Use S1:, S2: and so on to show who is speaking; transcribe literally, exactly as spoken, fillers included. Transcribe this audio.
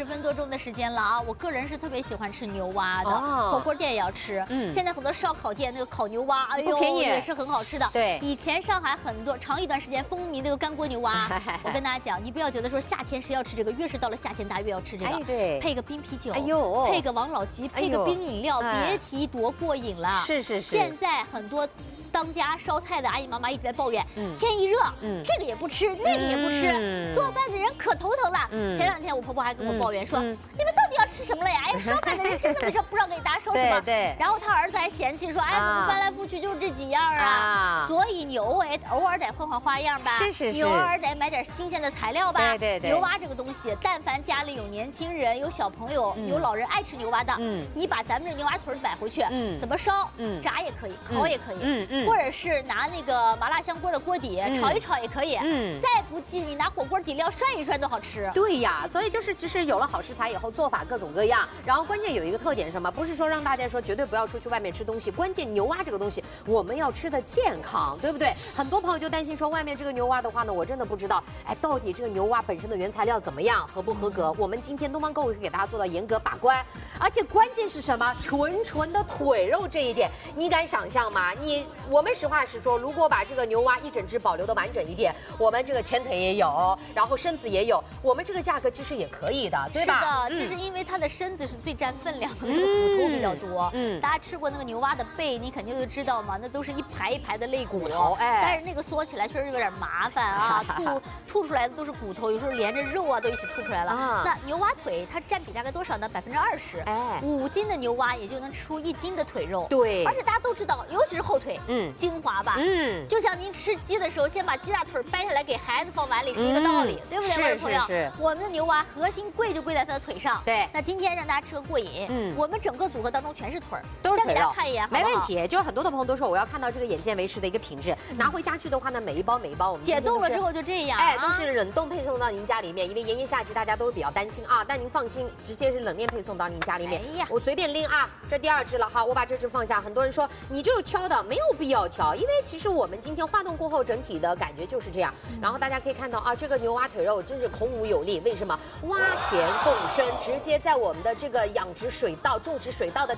S1: 十分多钟的时间了啊！我个人是特别喜欢吃牛蛙的，
S2: 哦、
S1: 火锅店也要吃。嗯，现在很多烧烤店那个烤牛蛙，哎呦，
S2: 不便宜，
S1: 也是很好吃的。
S2: 对，
S1: 以前上海很多长一段时间风靡那个干锅牛蛙。我跟大家讲，你不要觉得说夏天谁要吃这个，越是到了夏天大家越要吃这个。
S2: 哎，对，
S1: 配个冰啤酒，
S2: 哎呦，
S1: 配个王老吉，配个冰饮料，
S2: 哎、
S1: 别提多过瘾了。
S2: 是是是。
S1: 现在很多。当家烧菜的阿姨妈妈一直在抱怨，嗯，天一热，嗯，这个也不吃，那个也不吃，嗯、做饭的人可头疼了。嗯，前两天我婆婆还跟我抱怨说，嗯、你们到底要吃什么了呀？哎，烧饭的人真的没事不知道给大家烧什么。
S2: 对对。
S1: 然后他儿子还嫌弃说，哎，怎么翻来覆去就是这几样啊？啊所以牛哎，偶尔得换换花样吧。
S2: 是是是。
S1: 你偶尔得买点新鲜的材料吧。
S2: 对对对。
S1: 牛蛙这个东西，但凡家里有年轻人、有小朋友、嗯、有老人爱吃牛蛙的，嗯，你把咱们这牛蛙腿买回去，嗯，怎么烧？嗯，炸也可以，烤也可以，嗯嗯，或者是拿。拿那个麻辣香锅的锅底、嗯、炒一炒也可以，嗯，再不济你拿火锅底料涮一涮都好吃。
S2: 对呀，所以就是其实有了好食材以后，做法各种各样。然后关键有一个特点是什么？不是说让大家说绝对不要出去外面吃东西，关键牛蛙这个东西我们要吃的健康，对不对？很多朋友就担心说外面这个牛蛙的话呢，我真的不知道，哎，到底这个牛蛙本身的原材料怎么样，合不合格？我们今天东方购物会给大家做到严格把关，而且关键是什么？纯纯的腿肉这一点，你敢想象吗？你我们实话实说。如果把这个牛蛙一整只保留的完整一点，我们这个前腿也有，然后身子也有，我们这个价格其实也可以的，对吧？
S1: 是的，其实因为它的身子是最占分量的，那个骨头比较多。嗯，大家吃过那个牛蛙的背，你肯定就知道嘛，那都是一排一排的肋骨头，哎，但是那个缩起来确实有点麻烦啊，吐吐出来的都是骨头，有时候连着肉啊都一起吐出来了。啊、那牛蛙腿它占比大概多少呢？百分之二十。哎，五斤的牛蛙也就能吃出一斤的腿肉。对，而且大家都知道，尤其是后腿，嗯，精华吧。嗯，就像您吃鸡的时候，先把鸡大腿掰下来给孩子放碗里是一个道理，嗯、对不对，
S2: 是是是。
S1: 我们的牛蛙核心贵就贵在它的腿上。对，那今天让大家吃个过瘾。嗯，我们整个组合当中全是腿儿，
S2: 都是腿肉。
S1: 再给大家看一眼，好不好？
S2: 没问题。就是很多的朋友都说我要看到这个眼见为实的一个品质，嗯、拿回家去的话呢，每一包每一包我们
S1: 解冻了之后就这样，
S2: 哎，都是冷冻配送到您家里面，因为炎炎夏季大家都比较担心啊，但您放心，直接是冷链配送到您家里面。哎呀，我随便拎啊，这第二只了，好，我把这只放下。很多人说你就是挑的，没有必要挑，因为其实我们今天化冻过后整体的感觉就是这样。嗯、然后大家可以看到啊，这个牛蛙腿肉真是孔武有力，为什么？洼田共生，直接在我们的这个养殖水稻、种植水稻的。